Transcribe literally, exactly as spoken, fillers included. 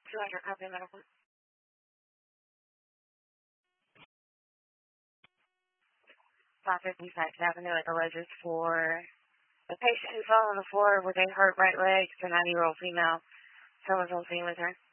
two hundred copy medical. five fifty Saks Avenue at the Ledges for the patient who fell on the floor with a hurt right leg. It's a ninety-year-old female. Someone's on scene with her.